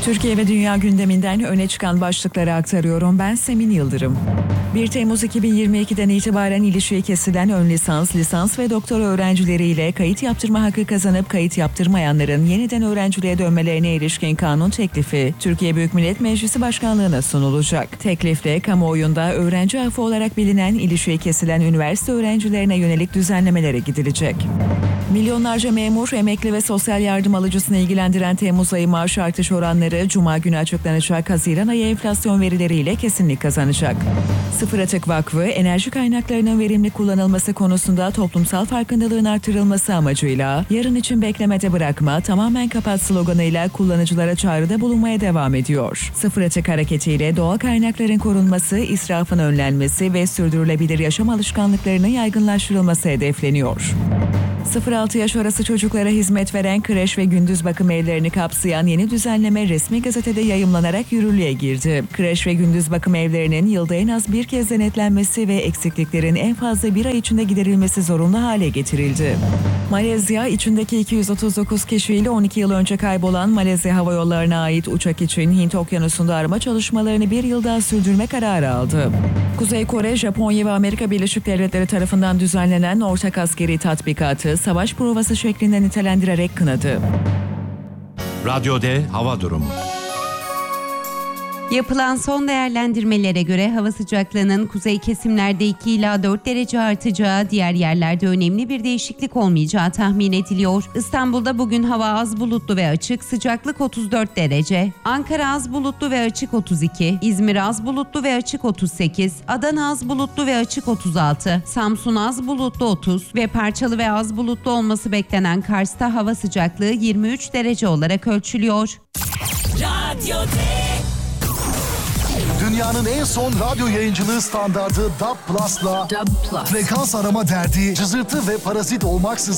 Türkiye ve dünya gündeminden öne çıkan başlıkları aktarıyorum. Ben Semin Yıldırım. 1 Temmuz 2022'den itibaren ilişiği kesilen ön lisans, lisans ve doktora öğrencileriyle kayıt yaptırma hakkı kazanıp kayıt yaptırmayanların yeniden öğrenciliğe dönmelerine ilişkin kanun teklifi Türkiye Büyük Millet Meclisi Başkanlığı'na sunulacak. Teklifte kamuoyunda öğrenci affı olarak bilinen ilişiği kesilen üniversite öğrencilerine yönelik düzenlemelere gidilecek. Milyonlarca memur, emekli ve sosyal yardım alıcısını ilgilendiren Temmuz ayı maaş artış oranları Cuma günü açıklanacak Haziran ayı enflasyon verileriyle kesinlik kazanacak. Sıfır Atık Vakfı, enerji kaynaklarının verimli kullanılması konusunda toplumsal farkındalığın artırılması amacıyla yarın için beklemede bırakma, tamamen kapat sloganıyla kullanıcılara çağrıda bulunmaya devam ediyor. Sıfır Atık hareketiyle doğal kaynakların korunması, israfın önlenmesi ve sürdürülebilir yaşam alışkanlıklarının yaygınlaştırılması hedefleniyor. 0-6 yaş arası çocuklara hizmet veren kreş ve gündüz bakım evlerini kapsayan yeni düzenleme resmi gazetede yayımlanarak yürürlüğe girdi. Kreş ve gündüz bakım evlerinin yılda en az bir kez denetlenmesi ve eksikliklerin en fazla bir ay içinde giderilmesi zorunlu hale getirildi. Malezya, içindeki 239 kişiyle 12 yıl önce kaybolan Malezya Hava Yolları'na ait uçak için Hint Okyanusu'nda arama çalışmalarını bir yıl daha sürdürme kararı aldı. Kuzey Kore, Japonya ve Amerika Birleşik Devletleri tarafından düzenlenen ortak askeri tatbikatı savaş provası şeklinde nitelendirerek kınadı. Radyo D hava durumu. Yapılan son değerlendirmelere göre hava sıcaklığının kuzey kesimlerde 2 ila 4 derece artacağı, diğer yerlerde önemli bir değişiklik olmayacağı tahmin ediliyor. İstanbul'da bugün hava az bulutlu ve açık, sıcaklık 34 derece. Ankara az bulutlu ve açık 32, İzmir az bulutlu ve açık 38, Adana az bulutlu ve açık 36, Samsun az bulutlu 30 ve parçalı ve az bulutlu olması beklenen Kars'ta hava sıcaklığı 23 derece olarak ölçülüyor. Radyo D. Dünyanın en son radyo yayıncılığı standardı DAB+'la frekans arama derdi, cızırtı ve parazit olmaksızın